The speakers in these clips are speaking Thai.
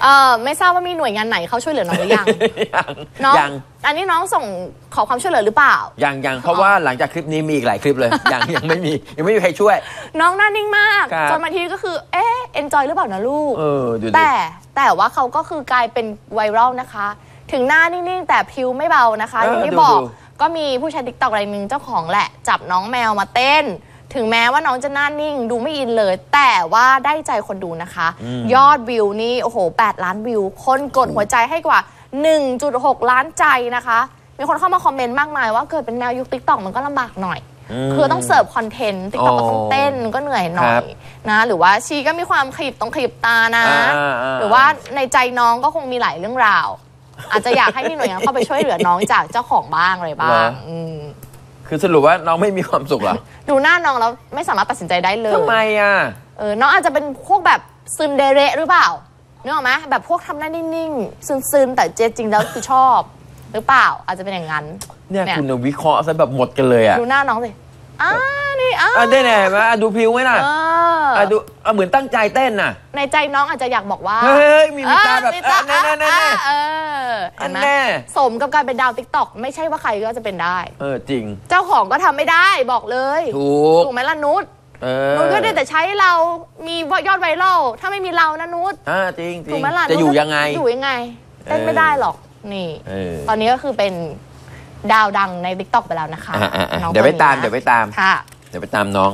ไม่ทราบว่ามีหน่วยงานไหนเขาช่วยเหลือน้องหรือยังน้องอันนี้น้องส่งขอความช่วยเหลือหรือเปล่ายังเพราะว่าหลังจากคลิปนี้มีอีกหลายคลิปเลยยังไม่มีใครช่วยน้องน่านิ่งมากจนบางทีก็คือเอนจอยหรือเปล่านะลูกดูแต่ว่าเขาก็คือกลายเป็นไวรัลนะคะถึงหน้านิ่งๆแต่ผิวไม่เบานะคะอย่างที่บอกก็มีผู้ใช้ TikTok รายหนึ่งเจ้าของแหละจับน้องแมวมาเต้นถึงแม้ว่าน้องจะหน้านิ่งดูไม่อินเลยแต่ว่าได้ใจคนดูนะคะยอดวิวนี่โอ้โห8 ล้านวิวคนกดหัวใจให้กว่า 1.6 ล้านใจนะคะมีคนเข้ามาคอมเมนต์มากมายว่าเกิดเป็นแนวยุค TikTok มันก็ลำบากหน่อยคือต้องเสิร์ฟคอนเทนต์ TikTok ก็ต้องเต้นก็เหนื่อยหน่อยนะหรือว่าชีก็มีความขยิบตานะหรือว่าในใจน้องก็คงมีหลายเรื่องราวอาจจะอยากให้มีหน่วยงานเข้าไปช่วยเหลือน้องจากเจ้าของบ้างอะไรบ้างคือสรุปว่าน้องไม่มีความสุขเหรอดูหน้าน้องแล้วไม่สามารถตัดสินใจได้เลยทำไมน้องอาจจะเป็นพวกแบบซึนเดเระหรือเปล่านึกออกไหมแบบพวกทำหน้านิ่งๆซึนแต่จริงแล้วคือชอบหรือเปล่าอาจจะเป็นอย่างนั้นเนี่ยคุณวิเคราะห์ซะแบบหมดกันเลยดูหน้าน้องสินี่ได้แน่ไหมดูพิวไหมล่ะดูเหมือนตั้งใจเต้นน่ะในใจน้องอาจจะอยากบอกว่าเฮ้ยมีตาแบบแน่สมกับการเป็นดาว TikTok ไม่ใช่ว่าใครก็จะเป็นได้จริงเจ้าของก็ทำไม่ได้บอกเลยถูกไหมล่ะนุชนุชก็ได้แต่ใช้เรามียอดไวรัลถ้าไม่มีเรานะนุชจริงถูกไหมล่ะจะอยู่ยังไงเต้นไม่ได้หรอกนี่ตอนนี้ก็คือเป็นดาวดังใน TikTok ไปแล้วนะคะเดี๋ยวไปตามค่ะเดี๋ยวไปตามน้อง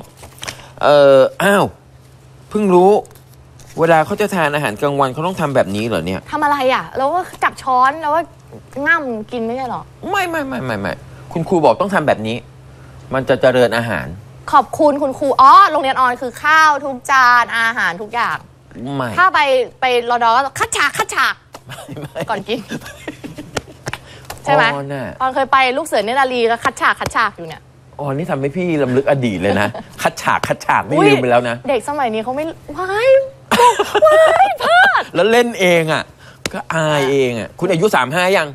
เพิ่งรู้เวลาเขาจะทานอาหารกลางวันเขาต้องทำแบบนี้เหรอเนี่ยทำอะไรแล้วก็จับช้อนแล้วก็ง่ำกินไม่ใช่หรอไม่คุณครูบอกต้องทำแบบนี้มันจะเจริญอาหารขอบคุณคุณครูโรงเรียนออนคือข้าวทุกจานอาหารทุกอย่างถ้าไปรอดอก็คัดฉากก่อนกินใช่ไหมตอนเคยไปลูกเสือเนตรนารีก็คัดฉากอยู่เนี่ยนี่ทำให้พี่ลำลึกอดีตเลยนะคัดฉากไม่ลืมไปแล้วนะเด็กสมัยนี้เขาไม่ว้ายพลาดแล้วเล่นเองก็อายเองคุณอายุ35ยัง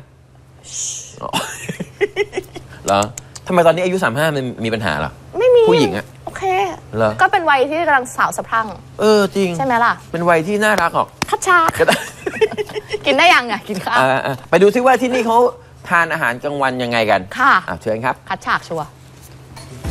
เหรอทำไมตอนนี้อายุ35มันมีปัญหาหรอไม่มีผู้หญิงโอเคก็เป็นวัยที่กำลังสาวสะพรั่งจริงใช่ไหมล่ะเป็นวัยที่น่ารักออกคัดฉากกินได้ยังกินข้าวไปดูซิว่าที่นี่เขาทานอาหารกลางวันยังไงกันค่ะเชิญครับคัดฉากชัวร์